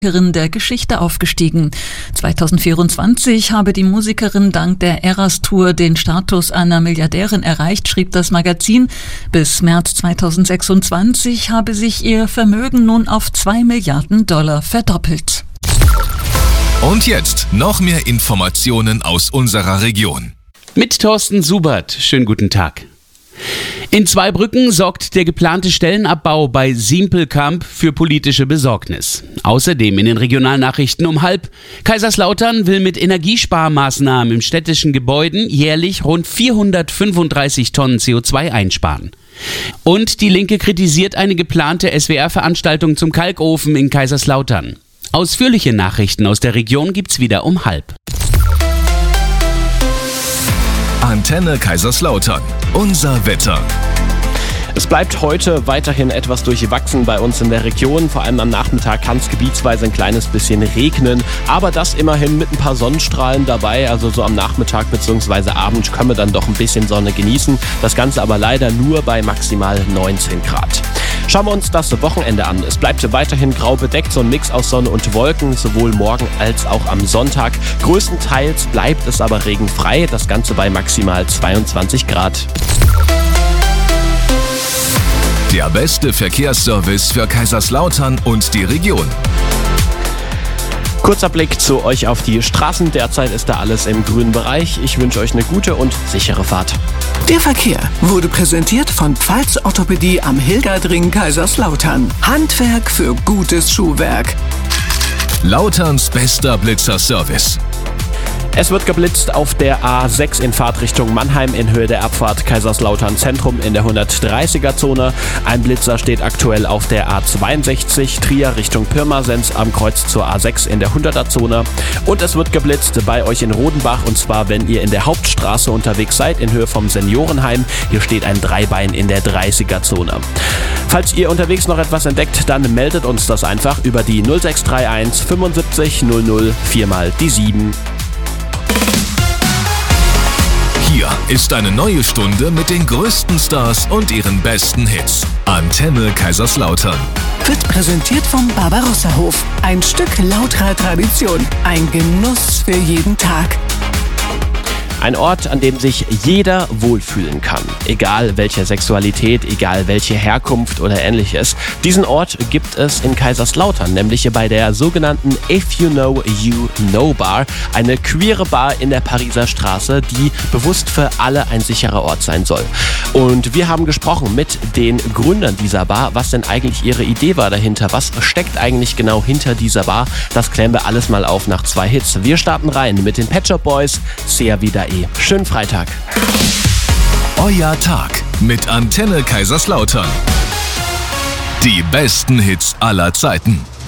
Der Geschichte aufgestiegen. 2024 habe die Musikerin dank der Eras Tour den Status einer Milliardärin erreicht, schrieb das Magazin. Bis März 2026 habe sich ihr Vermögen nun auf $2 Milliarden verdoppelt. Und jetzt noch mehr Informationen aus unserer Region. Mit Thorsten Subert. Schönen guten Tag. In Zweibrücken sorgt der geplante Stellenabbau bei Simpelkamp für politische Besorgnis. Außerdem in den Regionalnachrichten um 12:30: Kaiserslautern will mit Energiesparmaßnahmen in städtischen Gebäuden jährlich rund 435 Tonnen CO2 einsparen. Und die Linke kritisiert eine geplante SWR-Veranstaltung zum Kalkofen in Kaiserslautern. Ausführliche Nachrichten aus der Region gibt's wieder um 12:30. Antenne Kaiserslautern. Unser Wetter. Es bleibt heute weiterhin etwas durchwachsen bei uns in der Region. Vor allem am Nachmittag kann es gebietsweise ein kleines bisschen regnen. Aber das immerhin mit ein paar Sonnenstrahlen dabei. Also so am Nachmittag bzw. Abend können wir dann doch ein bisschen Sonne genießen. Das Ganze aber leider nur bei maximal 19 Grad. Schauen wir uns das Wochenende an. Es bleibt weiterhin grau bedeckt, so ein Mix aus Sonne und Wolken, sowohl morgen als auch am Sonntag. Größtenteils bleibt es aber regenfrei. Das Ganze bei maximal 22 Grad. Der beste Verkehrsservice für Kaiserslautern und die Region. Kurzer Blick zu euch auf die Straßen. Derzeit ist da alles im grünen Bereich. Ich wünsche euch eine gute und sichere Fahrt. Der Verkehr wurde präsentiert von Pfalz Orthopädie am Hilgerdring Kaiserslautern. Handwerk für gutes Schuhwerk. Lauterns bester Blitzerservice. Es wird geblitzt auf der A6 in Fahrtrichtung Mannheim in Höhe der Abfahrt Kaiserslautern Zentrum in der 130er-Zone. Ein Blitzer steht aktuell auf der A62 Trier Richtung Pirmasens am Kreuz zur A6 in der 100er-Zone. Und es wird geblitzt bei euch in Rodenbach, und zwar wenn ihr in der Hauptstraße unterwegs seid in Höhe vom Seniorenheim. Hier steht ein Dreibein in der 30er-Zone. Falls ihr unterwegs noch etwas entdeckt, dann meldet uns das einfach über die 0631 75 00 4 die 7. Hier ist eine neue Stunde mit den größten Stars und ihren besten Hits. Antenne Kaiserslautern. Wird präsentiert vom Barbarossa-Hof. Ein Stück lauterer Tradition. Ein Genuss für jeden Tag. Ein Ort, an dem sich jeder wohlfühlen kann. Egal welche Sexualität, egal welche Herkunft oder ähnliches. Diesen Ort gibt es in Kaiserslautern, nämlich bei der sogenannten If You Know, You Know Bar. Eine queere Bar in der Pariser Straße, die bewusst für alle ein sicherer Ort sein soll. Und wir haben gesprochen mit den Gründern dieser Bar, was denn eigentlich ihre Idee war dahinter. Was steckt eigentlich genau hinter dieser Bar? Das klären wir alles mal auf nach 2 Hits. Wir starten rein mit den Pet Shop Boys, Sea Vida E. Schönen Freitag. Euer Tag mit Antenne Kaiserslautern. Die besten Hits aller Zeiten.